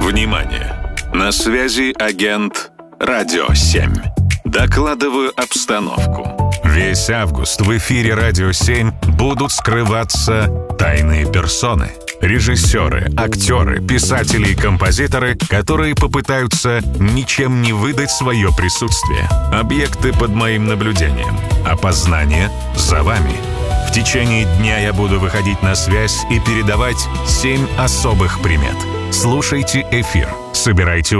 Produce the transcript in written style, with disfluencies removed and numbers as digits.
Внимание! На связи агент «Радио 7». Докладываю обстановку. Весь август в эфире «Радио 7» будут скрываться тайные персоны. Режиссеры, актеры, писатели и композиторы, которые попытаются ничем не выдать свое присутствие. Объекты под моим наблюдением. Опознание за вами. В течение дня я буду выходить на связь и передавать 7 особых примет. Слушайте эфир. Собирайте